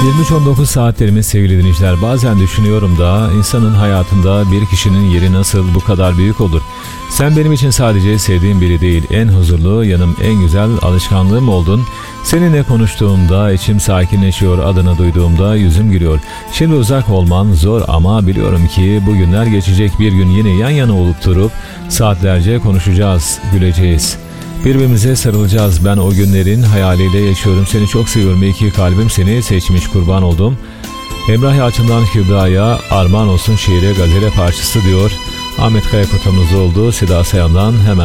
23.19 saatlerimiz sevgili dinleyiciler. Bazen düşünüyorum da insanın hayatında bir kişinin yeri nasıl bu kadar büyük olur? Sen benim için sadece sevdiğim biri değil, en huzurlu yanım, en güzel alışkanlığım oldun. Seninle konuştuğumda içim sakinleşiyor, adını duyduğumda yüzüm gülüyor. Şimdi uzak olman zor ama biliyorum ki bu günler geçecek, bir gün yine yan yana olup durup saatlerce konuşacağız, güleceğiz. Birbirimize sarılacağız. Ben o günlerin hayaliyle yaşıyorum. Seni çok seviyorum. İyi ki kalbim seni seçmiş, kurban oldum. Emrah Yalçın'dan Kübra'ya armağan olsun şiire, gazele parçası diyor. Ahmet Kaya Kutamuzoğlu, Seda Sayan'dan hemen